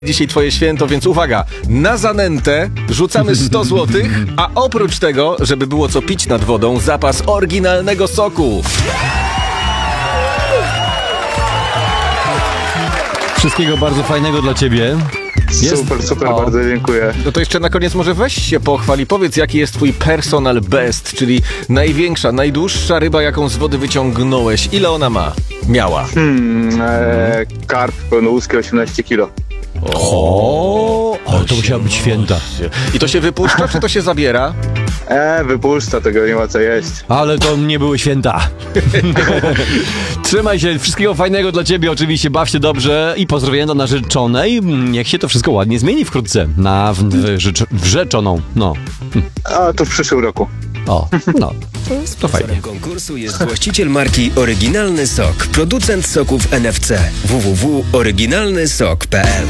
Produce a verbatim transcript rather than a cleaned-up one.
Dzisiaj twoje święto, więc uwaga, na zanętę rzucamy sto złotych, a oprócz tego, żeby było co pić nad wodą, zapas oryginalnego soku. Wszystkiego bardzo fajnego dla ciebie. Jest? Super, super, O. bardzo dziękuję. No to jeszcze na koniec może weź się pochwal i powiedz, jaki jest twój personal best, czyli największa, najdłuższa ryba, jaką z wody wyciągnąłeś. Ile ona ma? Miała. Hmm, e, karp pełnołuski osiemnaście kilo. O, ale to musiała być święta. I to się wypuszcza, czy to się zabiera? E, wypuszcza, tego nie ma co jeść. Ale to nie były święta. Trzymaj się, wszystkiego fajnego dla ciebie, oczywiście, baw się dobrze i pozdrowienia do narzeczonej. Niech się to wszystko ładnie zmieni wkrótce na w, w, rzecz, wrzeczoną. No. A to w przyszłym roku. O, no. To fajnie. Sponsorem konkursu jest właściciel marki Oryginalny Sok, producent soków N F C. w w w kropka oryginalny sok kropka p l